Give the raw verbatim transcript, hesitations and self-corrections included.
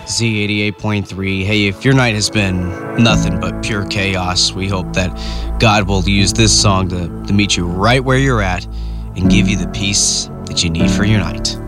Z eighty-eight point three. Hey, if your night has been nothing but pure chaos, we hope that God will use this song to, to meet you right where you're at and give you the peace that you need for your night.